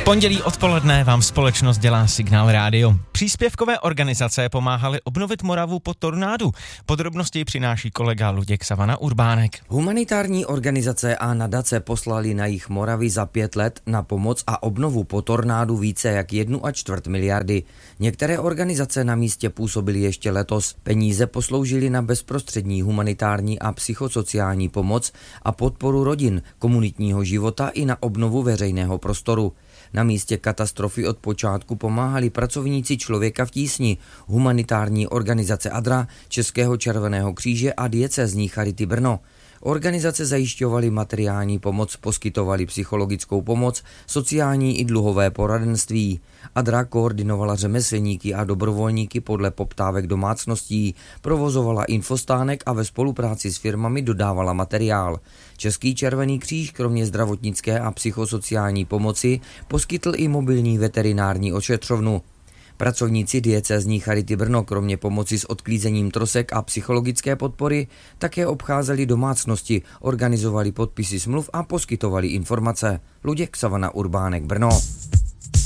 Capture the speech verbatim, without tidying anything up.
Pondělí odpoledne vám společnost dělá Signál Rádio. Příspěvkové organizace pomáhaly obnovit Moravu po tornádu. Podrobnosti přináší kolega Luděk Savana Urbánek. Humanitární organizace a nadace poslali na jih Moravy za pět let na pomoc a obnovu po tornádu více jak jednu a čtvrt miliardy. Některé organizace na místě působily ještě letos. Peníze posloužily na bezprostřední humanitární a psychosociální pomoc a podporu rodin, komunitního života i na obnovu veřejného prostoru. Na místě katastrofy od počátku pomáhali pracovníci Člověka v tísni, humanitární organizace Adra, Českého červeného kříže a diecézní Charity Brno. Organizace zajišťovaly materiální pomoc, poskytovaly psychologickou pomoc, sociální i dluhové poradenství. Adra koordinovala řemeslníky a dobrovolníky podle poptávek domácností, provozovala infostánek a ve spolupráci s firmami dodávala materiál. Český červený kříž kromě zdravotnické a psychosociální pomoci poskytl i mobilní veterinární ošetřovnu. Pracovníci diecézní Charity Brno kromě pomoci s odklízením trosek a psychologické podpory také obcházeli domácnosti, organizovali podpisy smluv a poskytovali informace. Luděk Savana Urbánek, Brno.